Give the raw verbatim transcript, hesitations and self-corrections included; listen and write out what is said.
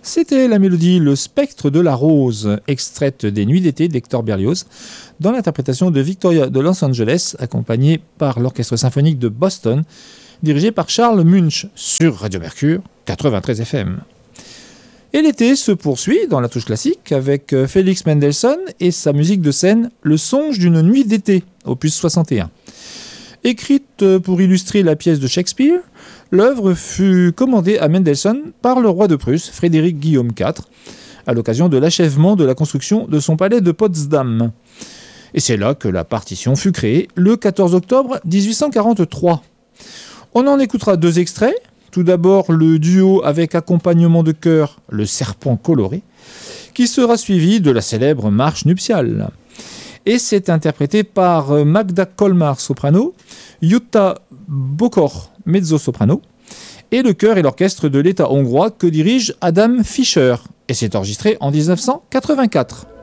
C'était la mélodie Le Spectre de la Rose, extraite des Nuits d'été d'Hector Berlioz, dans l'interprétation de Victoria de Los Angeles, accompagnée par l'Orchestre symphonique de Boston, dirigé par Charles Munch, sur Radio Mercure quatre-vingt-treize F M. Et l'été se poursuit dans la touche classique avec Félix Mendelssohn et sa musique de scène Le Songe d'une nuit d'été, opus soixante et un. Écrite pour illustrer la pièce de Shakespeare, l'œuvre fut commandée à Mendelssohn par le roi de Prusse, Frédéric Guillaume quatre, à l'occasion de l'achèvement de la construction de son palais de Potsdam. Et c'est là que la partition fut créée, le quatorze octobre dix-huit cent quarante-trois. On en écoutera deux extraits. Tout d'abord, le duo avec accompagnement de chœur, Le Serpent coloré, qui sera suivi de la célèbre marche nuptiale. Et c'est interprété par Magda Kolmar, soprano, Jutta Bokor, mezzo-soprano, et le chœur et l'orchestre de l'État hongrois que dirige Adam Fischer. Et c'est enregistré en dix-neuf cent quatre-vingt-quatre.